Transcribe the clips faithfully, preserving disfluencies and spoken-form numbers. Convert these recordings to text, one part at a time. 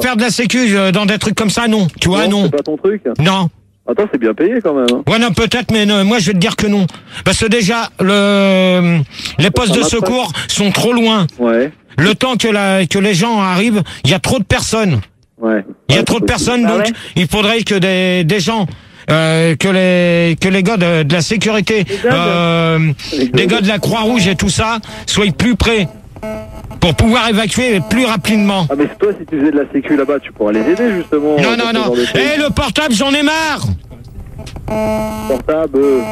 faire de la sécu euh, dans des trucs comme ça, non. Tu vois, non. C'est pas ton truc. Non. Attends, c'est bien payé quand même. Hein. Ouais, non, peut-être, mais non, moi, je vais te dire que non. Parce que déjà, le, les postes de secours sont trop loin. Ouais. Le temps que la, que les gens arrivent, il y a trop de personnes. Ouais. Il y a ouais, trop de personnes, Ah donc ouais. il faudrait que des, des gens, euh, que les, que les gars de, de la sécurité, euh, des gars de la Croix-Rouge et tout ça, soient plus près. Pour pouvoir évacuer plus rapidement. Ah mais c'est toi, si tu faisais de la sécu là-bas, tu pourrais les aider justement. Non, non, non. Eh, le portable, j'en ai marre. Portable. euh.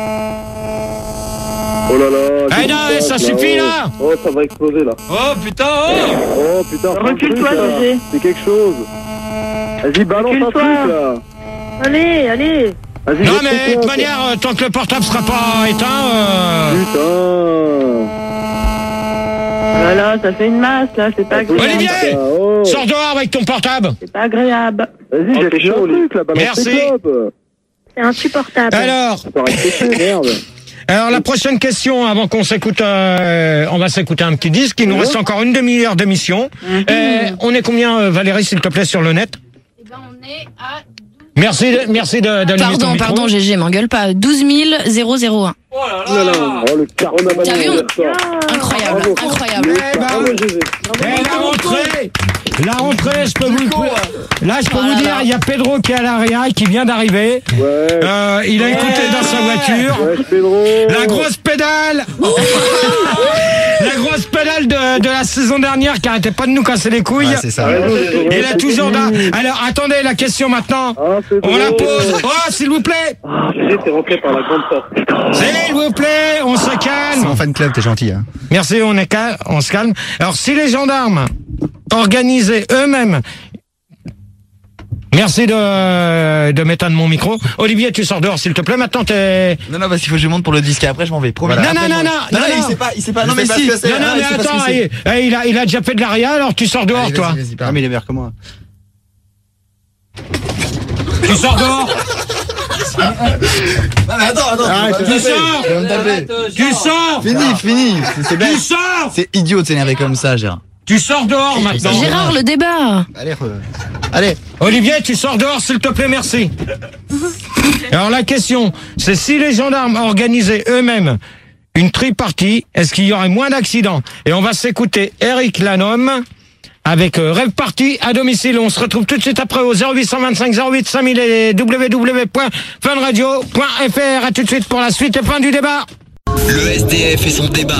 Oh là là. Eh non, passe, ça là, suffit oh. là. Oh, ça va exploser là. Oh putain, oh. Oh putain. Recule-toi, Gégé. C'est quelque chose. Vas-y, balance un Recule-toi. truc là. Allez, allez. Vas-y, Non jette mais de ton toute pote. manière, euh, tant que le portable sera pas éteint, euh... Putain. Oh là là, ça fait une masse, là, c'est pas agréable. Olivier, Oh. sors dehors avec ton portable. C'est pas agréable. Vas-y, Oh, jette t'es un chaud, truc là, balance Merci. tes clopes. C'est insupportable. Alors, Ça paraît péché, merde. alors la prochaine question, avant qu'on s'écoute, euh, on va s'écouter un petit disque. Il nous reste encore une demi-heure d'émission. Euh, on est combien, euh, Valérie, s'il te plaît, sur le net? Eh ben, on est à... Merci, de, merci de, d'allumer ton Pardon, micro. pardon, Gégé, m'engueule pas. douze mille un. Oh là Oh là là. Oh le carreau T'as vu, on... Incroyable, Bravo. incroyable. Eh ben, Bravo, Gégé. Eh, la rentrée, la rentrée, je peux vous, là, je peux Oh vous là dire, là. il y a Pedro qui est à l'arrière, qui vient d'arriver. Ouais. Euh, il a écouté dans sa voiture. Ouais, Pedro. La grosse pédale La grosse pédale de, de la saison dernière qui arrêtait pas de nous casser les couilles. Ouais, c'est ça. Raison, Gégé. Il est toujours là. Alors, attendez, la question maintenant. Ah, Pedro. On la pose. Oh, s'il vous plaît. Ah, Gégé, t'es rentré par la grande porte. S'il vous plaît, on se C'est calme. mon fan club, t'es gentil. Hein. Merci, on est cal- on se calme. Alors, si les gendarmes organisaient eux-mêmes. Merci de, de m'éteindre mon micro. Olivier, tu sors dehors, s'il te plaît. Maintenant, t'es... Non, non, parce qu'il faut que je monte pour le disque et après je m'en vais. Promis. Non, Après, non, je m'en non, vais. non, non, non, il non. sait pas, il sait pas. Non, Je mais sais pas si. ce que c'est. Non, non, Ah, mais il sait pas ce attends, que c'est. eh, eh, il a, il a déjà fait de l'aria, alors tu sors dehors, Allez, toi. vas-y, vas-y, parle. Ah, mais il est meilleur que moi. Tu sors dehors. Non, mais attends, attends. Arrête, tu vas tu me taper. sors. Tu vas me taper. Tu sors. Fini, fini. C'est- C'est bête. Tu sors. C'est idiot de s'énerver comme ça, Gérard. Tu sors dehors maintenant. Gérard, le débat. Allez, re- allez. Olivier, tu sors dehors, s'il te plaît, merci. Alors la question, c'est si les gendarmes organisaient eux-mêmes une tripartie, est-ce qu'il y aurait moins d'accidents? Et on va s'écouter Eric Lanhomme avec euh, Rêve Party à domicile. On se retrouve tout de suite après au zéro huit cent vingt-cinq zéro huit cinq mille et w w w point fun radio point f r. À tout de suite pour la suite et fin du débat. Le S D F et son débat.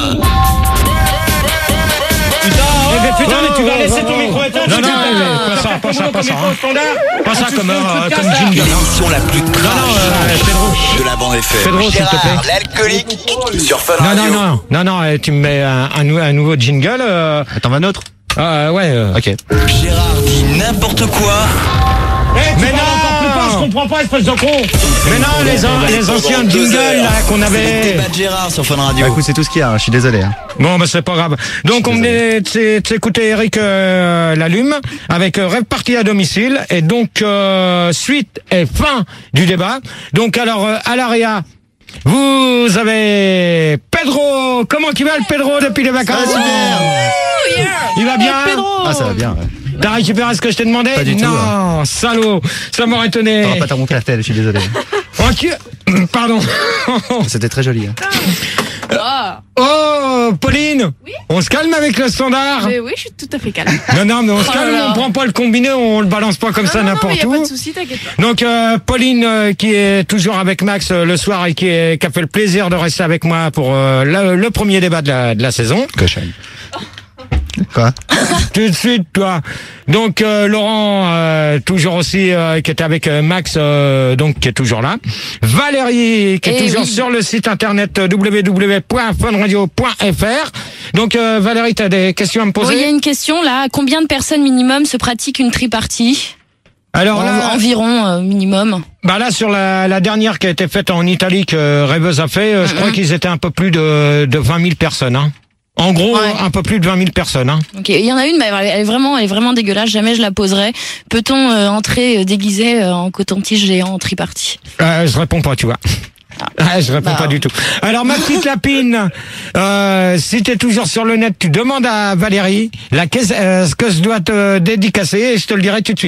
Eh ben putain, mais tu vas laisser ton micro éteint. Non, non, mais pas ça, pas ça, pas ça. hein. Pas ça comme, euh, comme jingle. L'émission la plus trash Non, euh, Pedro. de la bande F M. Pedro, s'il te Gérard, plaît. l'alcoolique sur Fun Non, Radio. non, non, non, non, euh, tu me mets un, un, nou- un nouveau jingle. Euh, Attends, un autre. euh, ouais. Euh. Ok. Gérard dit n'importe quoi. Mais non, je comprends pas, espèce de con. Mais non, les, an- les anciens Pendant deux jingles heures. là qu'on C'est le avait. débat de Gérard sur Fun Radio. Bah écoute, c'est tout ce qu'il y a, hein, je suis désolé. Hein. Bon, bah c'est pas grave. Donc on venait de s'écouter Eric euh, Lalume avec euh, Rêve Party à domicile et donc euh, suite et fin du débat. Donc alors euh, à l'Aria, vous avez Pedro. Comment qu'il va le Pedro depuis les vacances? Il va bien. Ah, ça va bien, ouais. T'as récupéré ce que je t'ai demandé? Pas du tout, Non, salaud. Ça m'aurait étonné. On va pas te remontrer la tête, je suis désolé. Ok. Pardon. C'était très joli. Hein. Oh, Pauline. Oui. On se calme avec le standard. Mais oui, je suis tout à fait calme. Non, non, mais on se Oh calme, là là. on prend pas le combiné, on le balance pas comme ça non, non, n'importe mais y a où. pas de souci, t'inquiète pas. Donc euh, Pauline euh, qui est toujours avec Max euh, le soir et qui, est, qui a fait le plaisir de rester avec moi pour euh, le, le premier débat de la, de la saison. Cochonne. Quoi? Tout de suite, toi. Donc euh, Laurent, euh, toujours aussi euh, qui était avec euh, Max, euh, donc qui est toujours là. Valérie qui est Eh toujours oui. sur le site internet euh, w w w point fun radio point f r. Donc euh, Valérie, t'as des questions à me Bon, poser? il y a une question là. Combien de personnes minimum se pratiquent une tripartie? Alors là, En- Environ euh, minimum. bah là sur la, la dernière qui a été faite en Italie que Rêveuse a fait, euh, je crois qu'ils étaient un peu plus de, de vingt mille personnes. Hein. En gros, Ouais. un peu plus de vingt mille personnes. Hein. Ok, il y en a une, mais elle est- elle est vraiment, elle est vraiment dégueulasse. Jamais je la poserai. Peut-on euh, entrer euh, déguisé euh, en coton-tige géant en tripartie? Euh, je réponds pas, tu vois. Ah, je réponds Bah. pas du tout. Alors ma petite lapine, euh, si t'es toujours sur le net, tu demandes à Valérie la caisse, euh, ce que je dois te dédicacer et je te le dirai tout de suite.